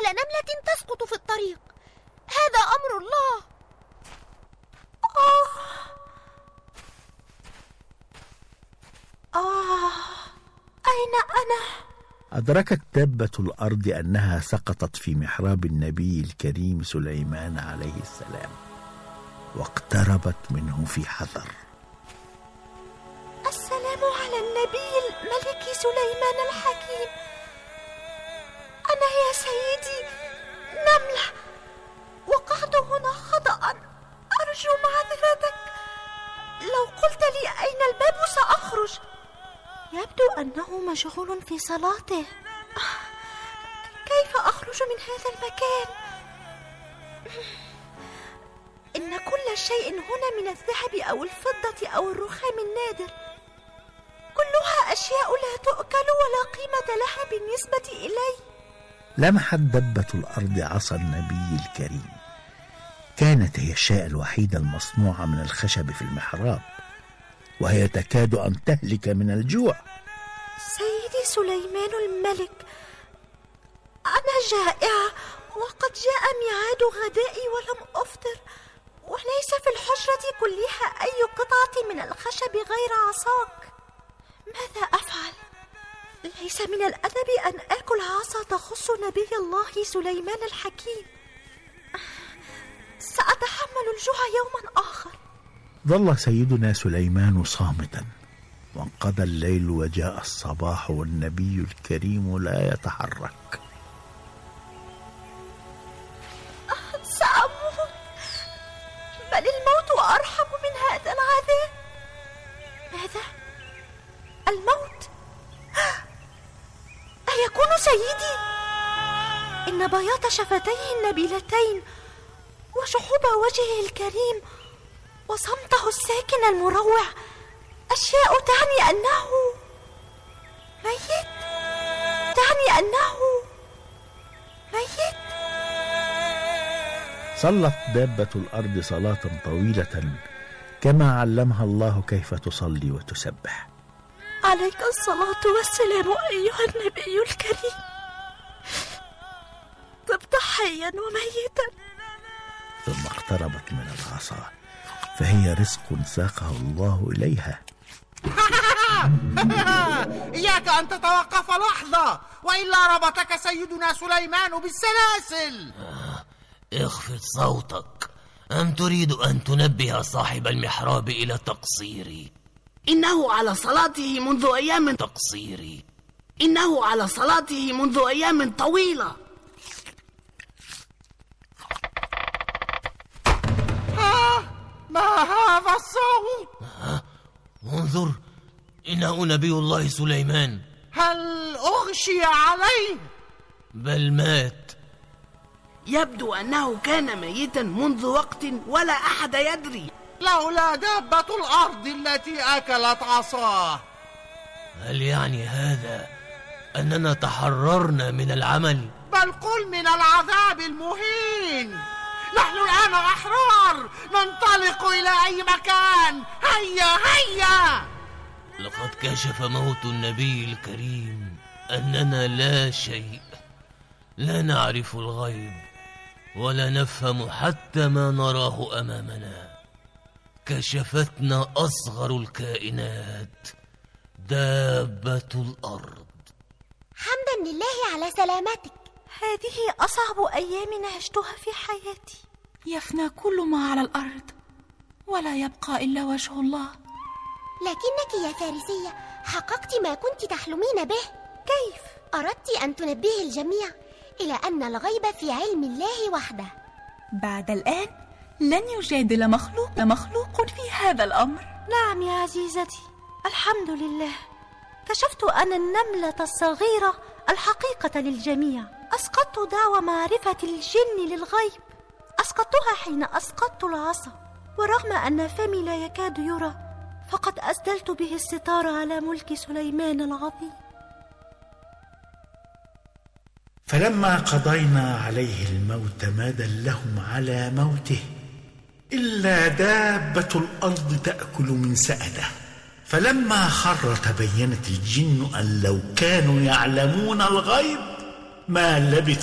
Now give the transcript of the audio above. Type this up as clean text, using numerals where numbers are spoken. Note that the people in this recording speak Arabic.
ولا نملة تسقط في الطريق. هذا أمر الله. أين أنا؟ أدركت دابة الأرض أنها سقطت في محراب النبي الكريم سليمان عليه السلام، واقتربت منه في حذر. السلام على النبي الملك سليمان الحكيم. أنا يا سيدي نملة، وقعت هنا خطأ، أرجو معذرتك. لو قلت لي أين الباب سأخرج. يبدو أنه مشغول في صلاته. كيف أخرج من هذا المكان؟ إن كل شيء هنا من الذهب أو الفضة أو الرخام النادر، كلها أشياء لا تؤكل ولا قيمة لها بالنسبة إلي. لمحت دبة الأرض عصا النبي الكريم، كانت هي الشاة الوحيدة المصنوعة من الخشب في المحراب، وهي تكاد أن تهلك من الجوع. سيدي سليمان الملك، أنا جائعة، وقد جاء ميعاد غدائي ولم أفطر، وليس في الحجرة كلها أي قطعة من الخشب غير عصاك. ماذا أفعل؟ ليس من الأدب أن آكل عصا تخص نبي الله سليمان الحكيم. سأتحمل الجوع يوما آخر. ظل سيدنا سليمان صامتا، وانقضى الليل وجاء الصباح والنبي الكريم لا يتحرك. سأموت، بل الموت أرحم من هذا العذاب. ماذا؟ الموت؟ أيكون سيدي؟ إن بياض شفتيه النبيلتين وشحوب وجهه الكريم وصمته الساكن المروع أشياء تعني أنه ميت، تعني أنه ميت. صلت دابة الأرض صلاة طويلة كما علمها الله كيف تصلي وتسبح. عليك الصلاة والسلام أيها النبي الكريم، طبت حيا وميتا. ثم اقتربت من العصا، فهي رزق ساقه الله إليها. إياك أن تتوقف لحظة، وإلا ربطك سيدنا سليمان بالسلاسل. اخفض صوتك، أم تريد أن تنبه صاحب المحراب إلى تقصيري؟ إنه على صلاته منذ أيام تقصيري. إنه على صلاته منذ أيام طويلة. ما هذا الصوت؟ انظر، إنه نبي الله سليمان. هل أغشي عليه؟ بل مات. يبدو أنه كان ميتا منذ وقت ولا أحد يدري، لولا دابة الأرض التي أكلت عصاه. هل يعني هذا أننا تحررنا من العمل؟ بل قل من العذاب المهين. نحن الآن أحرار، ننطلق إلى أي مكان. هيا هيا. لقد كشف موت النبي الكريم أننا لا شيء، لا نعرف الغيب ولا نفهم حتى ما نراه أمامنا. كشفتنا أصغر الكائنات، دابة الأرض. حمدا لله على سلامتك. هذه أصعب أيام عشتها في حياتي. يفنى كل ما على الأرض ولا يبقى إلا وجه الله. لكنك يا فارسية حققت ما كنت تحلمين به. كيف؟ أردت أن تنبهي الجميع إلى أن الغيب في علم الله وحده. بعد الآن لن يجادل مخلوق في هذا الأمر. نعم يا عزيزتي، الحمد لله. كشفت أنا النملة الصغيرة الحقيقة للجميع. أسقطت دعوى معرفة الجن للغيب، أسقطتها حين أسقطت العصا، ورغم أن فمي لا يكاد يرى فقد أسدلت به الستار على ملك سليمان العظيم. فلما قضينا عليه الموت ما دلهم على موته إلا دابة الأرض تأكل من سأده. فلما خر تبينت الجن أن لو كانوا يعلمون الغيب ما لبثوا